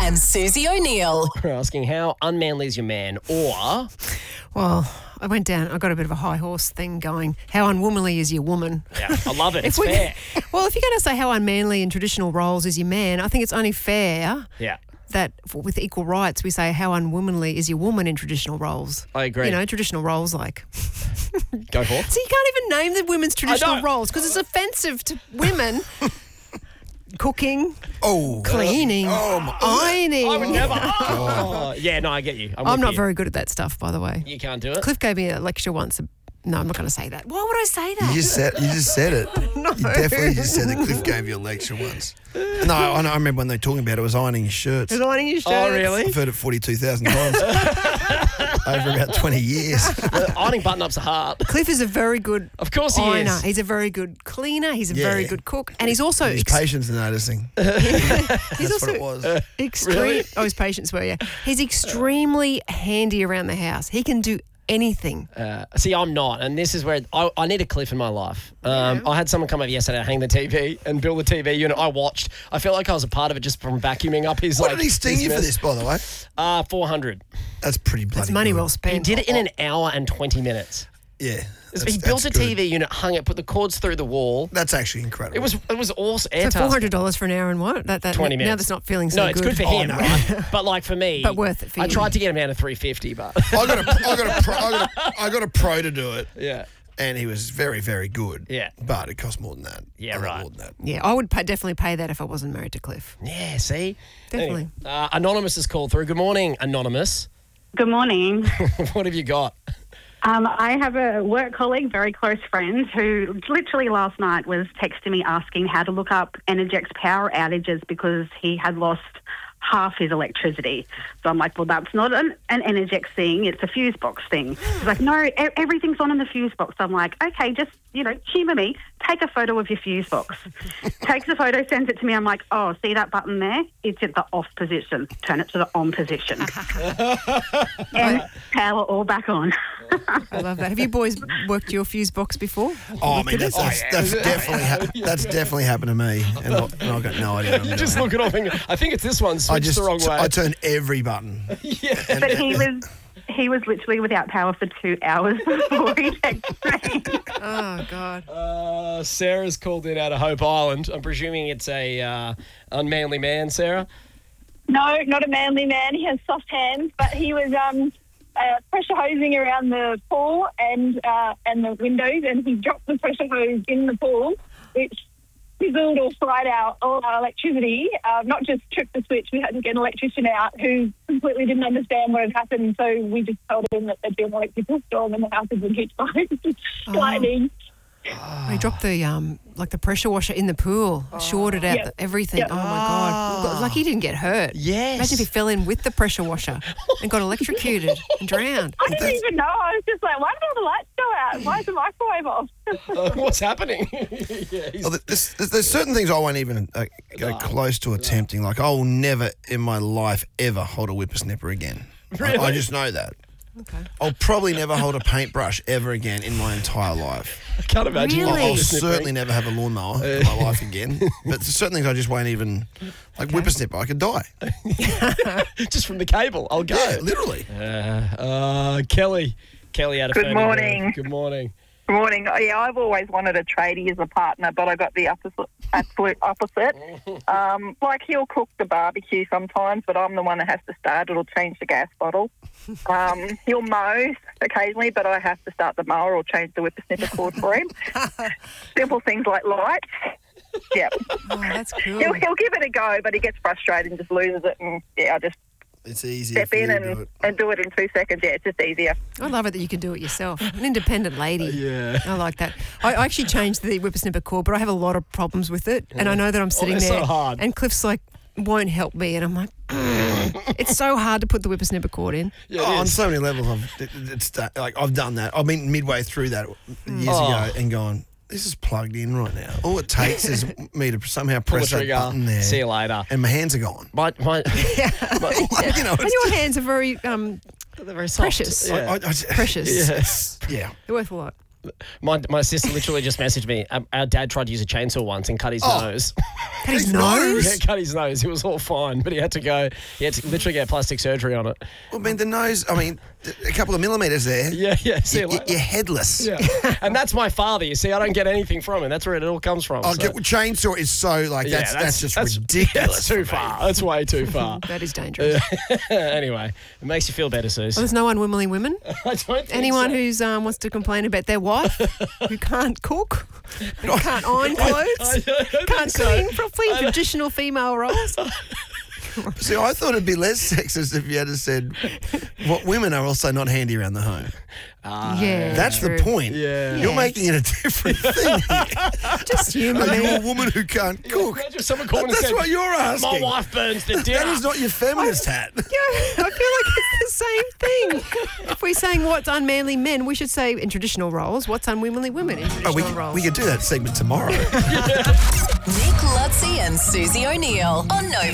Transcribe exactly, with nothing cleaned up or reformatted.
and Susie O'Neill. We're asking how unmanly is your man, or Well, I went down, I got a bit of a high horse thing going. How unwomanly is your woman? yeah, I love it. It's we- fair. Well, if you're going to say how unmanly in traditional roles is your man, I think it's only fair Yeah. that for, with equal rights we say how unwomanly is your woman in traditional roles. I agree. You know, traditional roles like. Go for it. So you can't even name the women's traditional know. roles because it's offensive to women. Cooking, Oh, cleaning, Oh, my- ironing. I would never. Oh, yeah, no, I get you. I'm, I'm with not you. very good at that stuff, by the way. You can't do it. Cliff gave me a lecture once. No, I'm not going to say that. Why would I say that? You just said you just said it. No. You definitely just said that Cliff gave you a lecture once. No, I, know, I remember when they were talking about it. It was ironing his shirts. Is ironing your shirts? Oh, really? I've heard it forty-two thousand times over about twenty years. Uh, Ironing button-ups are hard. Cliff is a very good Of course he ironer. is. He's a very good cleaner. He's a Yeah. very good cook. And he's also His ex- patience are noticing. he's That's also what it was. extreme. Really? Oh, his patients were, yeah. He's extremely handy around the house. He can do anything. Uh, see, I'm not, and this is where I, I need a Cliff in my life. Um, I had someone come over yesterday, hang the T V, and build the T V unit. I watched. I felt like I was a part of it just from vacuuming up his. What like, did he sting his you for mess. this, by the way? Uh, four hundred. That's pretty bloody That's money good. well He spent. did it in an hour and twenty minutes. Yeah. he that's- built that's a good. T V unit, hung it, put the cords through the wall. That's actually incredible. It was it was awesome. Air So four task. hundred dollars for an hour and what? That, that, twenty Now minutes. that's not feeling so No, it's good for Oh, him, no. right? But like for me, But worth it for I you. tried to get him down to three fifty, but I got a, I got a, pro, I got a, I got a pro to do it, yeah, and he was very, very good. Yeah. But it cost more than that. Yeah, A lot right. More than that. Yeah, I would pay, definitely pay that if I wasn't married to Cliff. yeah. See, Definitely. Anyway, uh, Anonymous has called through. Good morning, Anonymous. Good morning. What have you got? Um, I have a work colleague, very close friend, who literally last night was texting me asking how to look up Energex power outages because he had lost half his electricity. So I'm like, well, that's not an, an Energex thing, it's a fuse box thing. He's like, no, e- everything's on in the fuse box. I'm like, okay, just, you know, humour me. Take a photo of your fuse box. Takes a photo, sends it to me. I'm like, oh, see that button there? It's at the off position. Turn it to the on position. And power all back on. I love that. Have you boys worked your fuse box before? Oh, I Looked mean, at that's, it? that's, that's definitely ha- that's definitely happened to me, and, I, and I've got no idea. What I'm You just doing. look it up and go, I think it's this one. Switch I just the wrong way. I turn every button. yeah. But he was he was literally without power for two hours before he texted me. Oh, God. Uh, Sarah's called in out of Hope Island. I'm presuming it's a uh, unmanly man, Sarah. No, not a manly man. He has soft hands, but he was um, uh, pressure hosing around the pool and uh, and the windows, and he dropped the pressure hose in the pool, which fizzled or fried out all our electricity. Uh, not just tripped the switch, we had to get an electrician out who completely didn't understand what had happened, so we just told him that there'd been an electrical storm and the house had been hit by lightning. He dropped the um like the pressure washer in the pool, shorted out Yep. the, everything. Yep. Oh my God! Like he didn't get hurt. Yes. Imagine if he fell in with the pressure washer and got electrocuted and drowned. I didn't even know. I was just like, why did all the lights go out? Why is the microwave off? Uh, what's happening? yeah, he's- Oh, there's, there's, there's certain things I won't even uh, go close to attempting. Like, I will never in my life ever hold a whippersnipper again. I, I just know that. Okay. I'll probably never hold a paintbrush ever again in my entire life. I can't imagine. you Really? I'll whippersnippering. certainly never have a lawnmower in my life again. But there's certain things I just won't even, like whippersnipper, I could die. Just from the cable. I'll go. Yeah, literally. Uh, uh, Kelly. Kelly out of Good Ferndale. morning. Good morning. Good morning. Oh, yeah, I've always wanted a tradie as a partner, but I got the opposite, absolute opposite. Um, like, he'll cook the barbecue sometimes, but I'm the one that has to start it or change the gas bottle. Um, he'll mow occasionally, but I have to start the mower or change the whippersnipper cord for him. Simple things like lights. Yep. Oh, that's cool. He'll, he'll give it a go, but he gets frustrated and just loses it. And, yeah, I just It's easy step for you in to and, do it. and do it in two seconds. Yeah, it's just easier. I love it that you can do it yourself. An independent lady. Yeah. I like that. I, I actually changed the whippersnipper cord, but I have a lot of problems with it. And I know that I'm sitting they're there so hard. and Cliff's like, won't help me. And I'm like, "Mm." It's so hard to put the whippersnipper cord in. Yeah, Oh, it on is. so many levels, I've it- it's that- like I've done that. I've been midway through that years Oh. ago and gone, this is plugged in right now. All it takes is me to somehow Pull the press that trigger. button there, See you later. and my hands are gone. My, my, Like, you know, And it's your just, hands are very um, they're very soft. Precious. Yeah. I, I, I, precious. Yes. yeah. They're worth a lot. My my sister literally just messaged me. Our, our dad tried to use a chainsaw once and cut his Oh. nose. Cut his nose? Yeah, cut his nose. It was all fine, but he had to go. He had to literally get plastic surgery on it. Well, I mean, the nose, I mean, a couple of millimetres there. Yeah, yeah. See you Y- y- later. You're headless. Yeah. And that's my father. You see, I don't get anything from him. That's where it all comes from. Oh, so- get, chainsaw is so, like, Yeah, that's, that's, just ridiculous. That's too for me. far. That's way too far. That is dangerous. Anyway, it makes you feel better, Suze. There's no unwomanly women. I don't think Anyone so. who's um, wants to complain about their wife who can't cook, who can't iron I clothes, don't think can't so. clean properly, traditional female roles. See, I thought it'd be less sexist if you had said what women are also not handy around the home. Yeah, That's true. the point. Yeah. You're Yeah. making it a different thing here. Just humour Are you me. a woman who can't cook? Imagine if someone called and That's said, what you're asking. my wife burns the dinner. That is not your feminist hat. Yeah, I feel like it's the same thing. If we're saying what's unmanly men, we should say in traditional roles, what's unwomanly women in Oh, traditional we, could, roles. we could do that segment tomorrow. Nick Lutzi and Susie O'Neill on Nova.